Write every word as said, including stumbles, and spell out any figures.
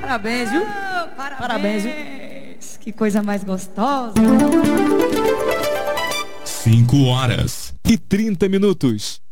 Parabéns, viu? Oh, parabéns. Parabéns, viu? Que coisa mais gostosa. cinco horas e trinta minutos.